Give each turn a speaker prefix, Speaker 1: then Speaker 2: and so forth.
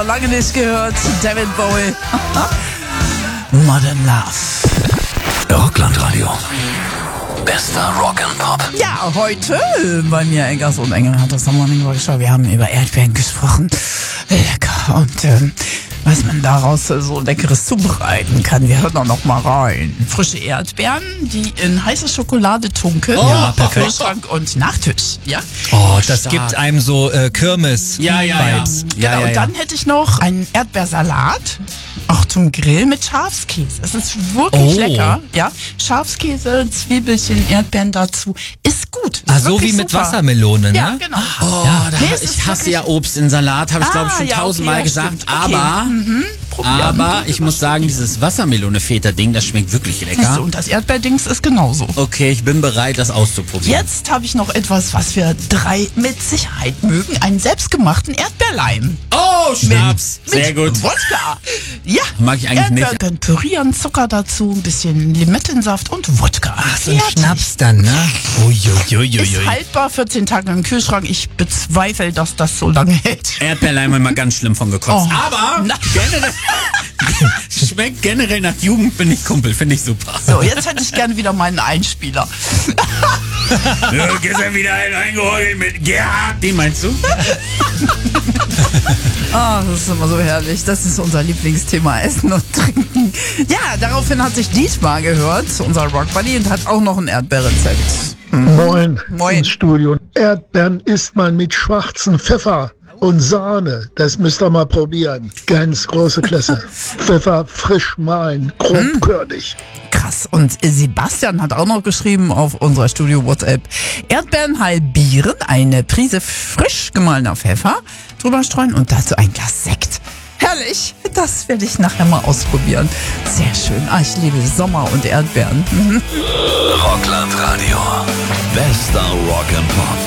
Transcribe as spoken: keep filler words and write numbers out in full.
Speaker 1: Lange nicht gehört, David Bowie. Modern Love.
Speaker 2: Rockland Radio. Bester Rock and Pop.
Speaker 1: Ja, heute bei mir Eggers und Engel hat das Morning Rock Show. Wir haben über Erdbeeren gesprochen. Lecker. Und ähm, was man daraus so Leckeres zubereiten kann. Wir hören doch noch mal rein. Frische Erdbeeren, die in heiße Schokolade tunken.
Speaker 3: Oh,
Speaker 1: ja,
Speaker 3: perfekt.
Speaker 1: Kühlschrank und Nachtisch. Ja.
Speaker 3: Oh, das
Speaker 2: Stark.
Speaker 3: gibt einem so äh, Kirmes.
Speaker 2: Ja, ja, ja.
Speaker 3: Vibes.
Speaker 1: Genau,
Speaker 2: ja, ja,
Speaker 1: und
Speaker 2: ja.
Speaker 1: dann hätte ich noch einen Erdbeersalat, auch zum Grill mit Schafskäse. Es ist wirklich
Speaker 3: Oh.
Speaker 1: lecker, ja. Schafskäse, Zwiebelchen, Erdbeeren dazu. Ist gut. Ist
Speaker 3: Ah, so
Speaker 1: wirklich
Speaker 3: wie mit
Speaker 1: super.
Speaker 3: Wassermelone, ne?
Speaker 1: Ja, genau.
Speaker 2: Oh, da,
Speaker 1: Nee, es ist
Speaker 2: ich hasse
Speaker 1: wirklich-
Speaker 2: ja Obst in Salat, habe ich glaube ich
Speaker 1: Ah,
Speaker 2: schon
Speaker 1: ja, okay,
Speaker 2: tausendmal
Speaker 1: ja,
Speaker 2: gesagt.
Speaker 1: stimmt. Okay.
Speaker 2: Aber,
Speaker 1: Probieren.
Speaker 2: aber ich muss sagen, dieses Wassermelone-Feta-Ding, das schmeckt wirklich
Speaker 1: Siehst
Speaker 2: lecker.
Speaker 1: du, und das Erdbeerdings ist genauso.
Speaker 2: Okay, ich bin bereit, das auszuprobieren.
Speaker 1: Jetzt habe ich noch etwas, was wir drei mit Sicherheit mögen. Einen selbstgemachten Erdbeerleim.
Speaker 2: Oh, Schnaps.
Speaker 1: Mit
Speaker 2: Sehr gut.
Speaker 1: Wodka. Ja.
Speaker 2: Mag ich eigentlich nicht.
Speaker 1: Erdbeeren pürieren, Zucker dazu, ein bisschen Limettensaft und Wodka. Ach,
Speaker 3: So ein Schnaps dann, ne?
Speaker 1: Ist
Speaker 3: Uiuiuiui.
Speaker 1: haltbar, vierzehn Tage im Kühlschrank. Ich bezweifle, dass das so lange hält.
Speaker 2: Erdbeerleim immer ganz schlimm von gekotzt.
Speaker 1: Oh.
Speaker 2: Aber
Speaker 1: Na.
Speaker 2: generell, schmeckt generell nach Jugend, bin ich Kumpel, finde ich super.
Speaker 1: So, jetzt hätte ich gerne wieder meinen Einspieler.
Speaker 2: Ja, gestern wieder einen eingeholt mit Gerhard. Den meinst du?
Speaker 1: Ah, das ist immer so herrlich. Das ist unser Lieblingsthema, Essen und Trinken. Ja, daraufhin hat sich Dietmar gehört, unser Rockbuddy, und hat auch noch ein Erdbeerrezept.
Speaker 4: Moin,
Speaker 1: Moin.
Speaker 4: ins Studio. Erdbeeren isst man mit schwarzem Pfeffer und Sahne. Das müsst ihr mal probieren. Ganz große Klasse. Pfeffer frisch mahlen, grobkörnig.
Speaker 1: Krass. Und Sebastian hat auch noch geschrieben auf unserer Studio-WhatsApp. Erdbeeren halbieren, eine Prise frisch gemahlener Pfeffer drüber streuen und dazu ein Glas Sekt. Herrlich. Das werde ich nachher mal ausprobieren. Sehr schön. Ah, ich liebe Sommer und Erdbeeren. Mhm.
Speaker 2: Rockland Radio. Bester Rock and Pop.